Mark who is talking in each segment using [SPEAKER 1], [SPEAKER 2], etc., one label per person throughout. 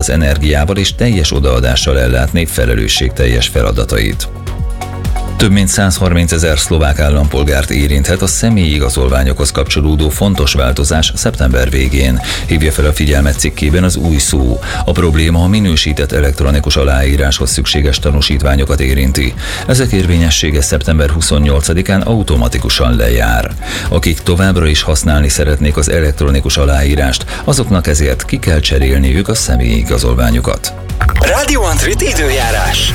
[SPEAKER 1] az energiával és teljes odaadással ellátni felelősségteljes feladatait. Több mint 130 000 szlovák állampolgárt érinthet a személyi igazolványokhoz kapcsolódó fontos változás szeptember végén. Hívja fel a figyelmet cikkében az új szó. A probléma a minősített elektronikus aláíráshoz szükséges tanúsítványokat érinti. Ezek érvényessége szeptember 28-án automatikusan lejár. Akik továbbra is használni szeretnék az elektronikus aláírást, azoknak ezért ki kell cserélniük a személyi igazolványukat.
[SPEAKER 2] Radio Antrit időjárás.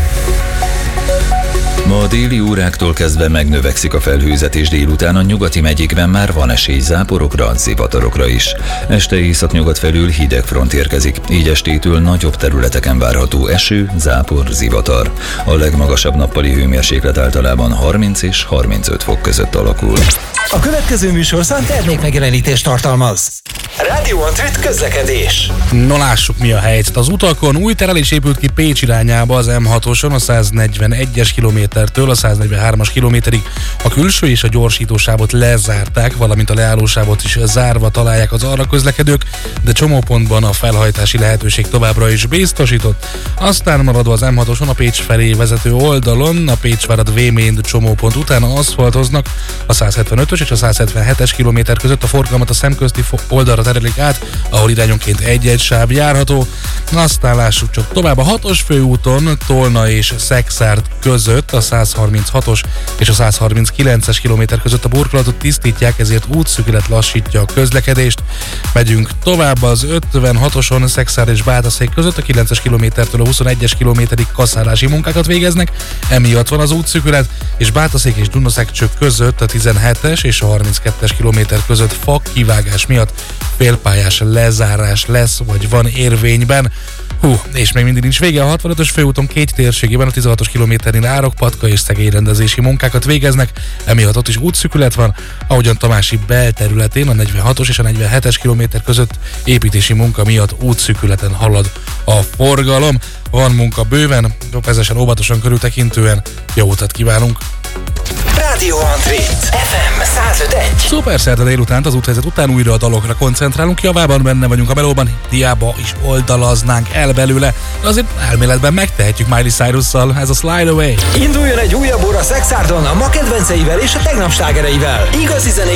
[SPEAKER 1] Ma a déli óráktól kezdve megnövekszik a felhőzet, és délután a nyugati megyékben már van esély záporokra, zivatarokra is. Este északnyugat felül hideg front érkezik, így estétől nagyobb területeken várható eső, zápor, zivatar. A legmagasabb nappali hőmérséklet általában 30 és 35 fok között alakul.
[SPEAKER 2] A következő műsorszám termékmegjelenítést tartalmaz. Radio Antrit közlekedés.
[SPEAKER 3] No, lássuk, mi a helyzet. Az utakon új terelés épült ki Pécs irányába az M6-oson a 141-es kilométertől a 143-as kilométerig. A külső és a gyorsítósávot lezárták, valamint a leállósávot is zárva találják az arra közlekedők, de csomópontban a felhajtási lehetőség továbbra is biztosított. Aztán maradva az M6-oson a Pécs felé vezető oldalon, a Pécsvárad Vémény csomópont után aszfaltoznak, a 175-ös és a 177-es kilométer között a forgalmat a szemközti oldalra terelik át, ahol irányonként egy-egy sáv járható. Aztán lássuk csak tovább a 6-os főúton Tolna és Szekszárd között a 136-os és a 139-es kilométer között a burkolatot tisztítják, ezért útszűkület lassítja a közlekedést. Megyünk tovább az 56-oson Szekszárd és Bátaszék között a 9-es kilométertől a 21-es kilométerig kaszálási munkákat végeznek, emiatt van az útszűkület, és Bátaszék és Dunaszekcső között a 17-es és a 32-es kilométer között fa kivágás miatt félpályás lezárás lesz, vagy van érvényben. És még mindig nincs vége. A 65-ös főúton két térségében a 16-os kilométernél árokpatka és szegélyrendezési munkákat végeznek, emiatt ott is útszűkület van, ahogyan Tamási belterületén a 46-os és a 47-es kilométer között építési munka miatt útszűkületen halad a forgalom. Van munka bőven, vezesen óvatosan körültekintően, jó utat kívánunk!
[SPEAKER 2] Radio Antrit FM 105.1.
[SPEAKER 3] Szuper szerte délutánt, az úthelyzet után újra a dalokra koncentrálunk, javában benne vagyunk a melóban, hiába is oldalaznánk el belőle, de azért elméletben megtehetjük Miley Cyrus-szal, ez a Slide Away.
[SPEAKER 2] Induljon egy újabb óra Szekszárdon a ma kedvenceivel és a tegnap slágereivel. Igazi zené